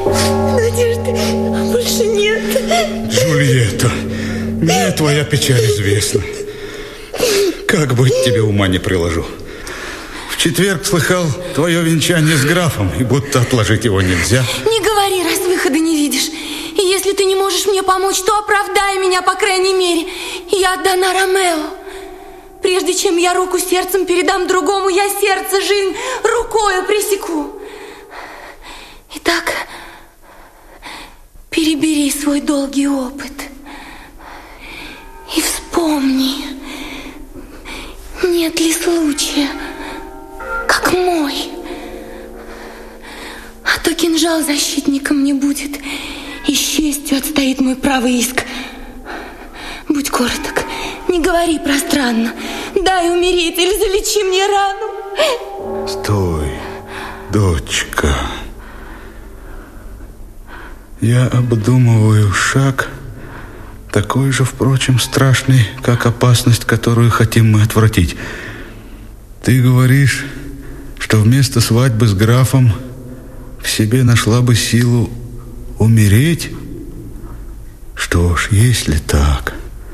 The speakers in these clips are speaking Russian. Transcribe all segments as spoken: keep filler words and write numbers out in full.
Надежды больше нет. Джульетта, мне твоя печаль известна. Как быть, тебе ума не приложу. В четверг слыхал твое венчание с графом, и будто отложить его нельзя. Не говори, раз выхода не видишь. И если ты не можешь мне помочь, то оправдай меня, по крайней мере. Я отдана Ромео. Прежде чем я руку сердцем передам другому, я сердце, жизнь рукою пресеку. Итак, перебери свой долгий опыт и вспомни, нет ли случая, как мой. А то кинжал защитником не будет, и с честью отстоит мой правый иск. Будь короток, не говори пространно. Дай умереть или залечи мне рану. Стой, дочка. Я обдумываю шаг, такой же, впрочем, страшный, как опасность, которую хотим мы отвратить. Ты говоришь, что вместо свадьбы с графом в себе нашла бы силу умереть? Что ж, если так,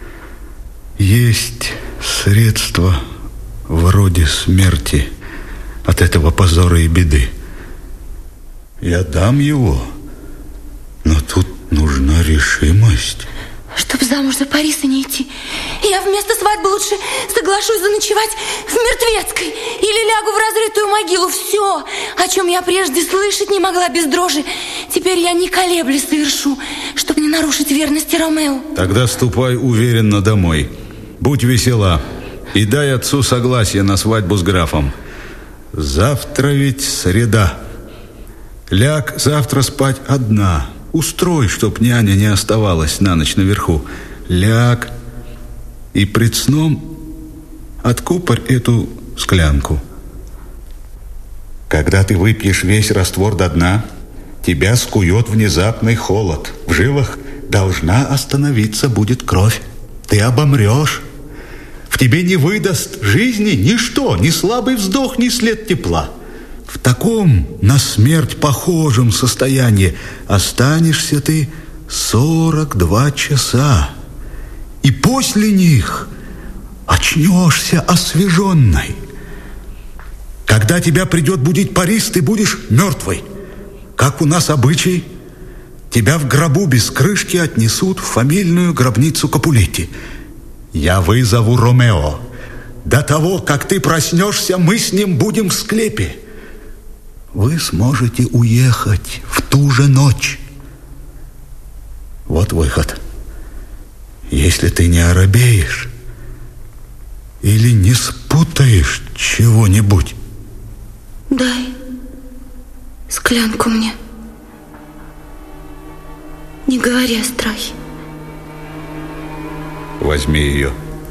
есть средства вроде смерти от этого позора и беды. Я дам его, но тут нужна решимость. Чтоб замуж за Париса не идти, я вместо свадьбы лучше соглашусь заночевать в Мертвецкой или лягу в разрытую могилу. Все, о чем я прежде слышать не могла без дрожи, теперь я не колеблясь совершу, чтобы не нарушить верности Ромео. Тогда ступай уверенно домой. Будь весела и дай отцу согласие на свадьбу с графом. Завтра ведь среда. Ляг завтра спать одна. Устрой, чтоб няня не оставалась на ночь наверху. Ляг и пред сном откупорь эту склянку. Когда ты выпьешь весь раствор до дна, тебя скует внезапный холод. В жилах должна остановиться будет кровь. Ты обомрешь. В тебе не выдаст жизни ничто, ни слабый вздох, ни след тепла. В таком на смерть похожем состоянии останешься ты сорок два часа. И после них очнешься освеженной. Когда тебя придет будить Парис, ты будешь мертвой. Как у нас обычай, тебя в гробу без крышки отнесут в фамильную гробницу Капулетти. Я вызову Ромео. До того, как ты проснешься, мы с ним будем в склепе. Вы сможете уехать в ту же ночь. Вот выход. Если ты не оробеешь или не спутаешь чего-нибудь. Дай склянку мне. Не говори о страхе. Возьми ее.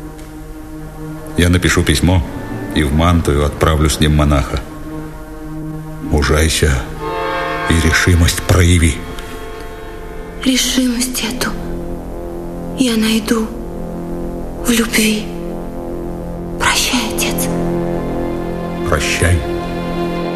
Я напишу письмо и в Мантую отправлю с ним монаха. Мужайся и решимость прояви. Решимость эту я найду в любви. Прощай, отец. Прощай.